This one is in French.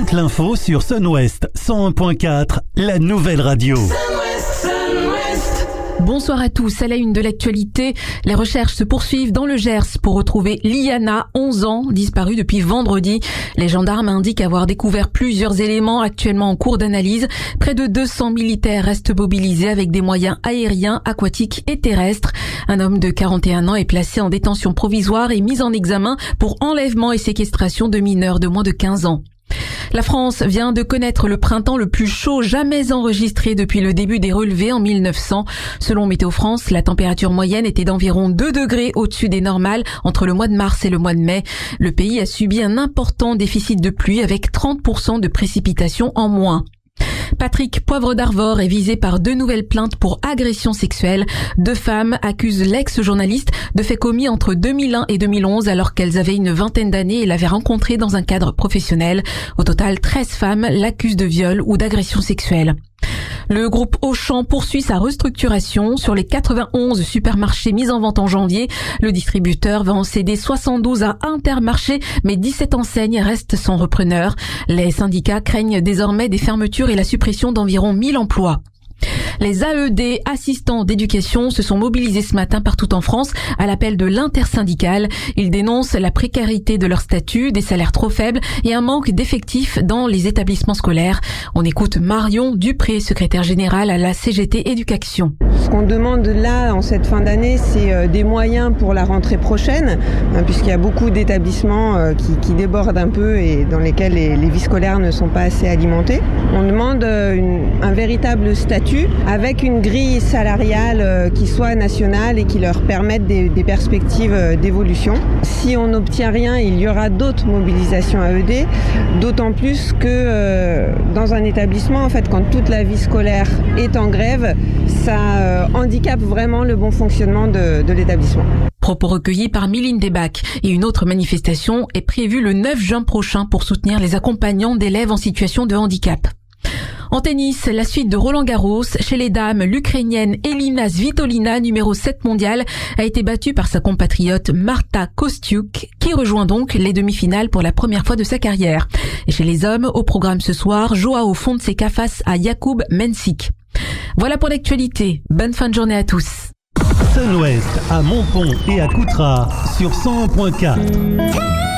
toute l'info sur Sun-Ouest 101.4, la nouvelle radio. Bonsoir à tous. À la une de l'actualité, les recherches se poursuivent dans le Gers pour retrouver Liana, 11 ans, disparue depuis vendredi. Les gendarmes indiquent avoir découvert plusieurs éléments actuellement en cours d'analyse. Près de 200 militaires restent mobilisés avec des moyens aériens, aquatiques et terrestres. Un homme de 41 ans est placé en détention provisoire et mis en examen pour enlèvement et séquestration de mineurs de moins de 15 ans. La France vient de connaître le printemps le plus chaud jamais enregistré depuis le début des relevés en 1900. Selon Météo France, la température moyenne était d'environ 2 degrés au-dessus des normales entre le mois de mars et le mois de mai. Le pays a subi un important déficit de pluie avec 30% de précipitations en moins. Patrick Poivre d'Arvor est visé par 2 nouvelles plaintes pour agression sexuelle. 2 femmes accusent l'ex-journaliste de faits commis entre 2001 et 2011 alors qu'elles avaient une vingtaine d'années et l'avaient rencontré dans un cadre professionnel. Au total, 13 femmes l'accusent de viol ou d'agression sexuelle. Le groupe Auchan poursuit sa restructuration. Sur les 91 supermarchés mis en vente en janvier, le distributeur va en céder 72 à Intermarché, mais 17 enseignes restent sans repreneur. Les syndicats craignent désormais des fermetures et la suppression d'environ 1000 emplois. Les AED, assistants d'éducation, se sont mobilisés ce matin partout en France à l'appel de l'intersyndicale. Ils dénoncent la précarité de leur statut, des salaires trop faibles et un manque d'effectifs dans les établissements scolaires. On écoute Marion Dupré, secrétaire générale à la CGT Éducation. Ce qu'on demande là, en cette fin d'année, c'est des moyens pour la rentrée prochaine, puisqu'il y a beaucoup d'établissements qui débordent un peu et dans lesquels les vies scolaires ne sont pas assez alimentées. On demande un véritable statut avec une grille salariale qui soit nationale et qui leur permette des perspectives d'évolution. Si on n'obtient rien, il y aura d'autres mobilisations AED, d'autant plus que dans un établissement, en fait, quand toute la vie scolaire est en grève, ça handicape vraiment le bon fonctionnement de l'établissement. Propos recueillis par Mylène Debac. Et une autre manifestation est prévue le 9 juin prochain pour soutenir les accompagnants d'élèves en situation de handicap. En tennis, la suite de Roland-Garros. Chez les dames, l'Ukrainienne Elina Svitolina, numéro 7 mondiale, a été battue par sa compatriote Marta Kostyuk, qui rejoint donc les demi-finales pour la première fois de sa carrière. Et chez les hommes, au programme ce soir, Joao Fonseca face à Jakub Mensik. Voilà pour l'actualité. Bonne fin de journée à tous. Sun-Ouest à Montpont et à Coutras sur 101.4.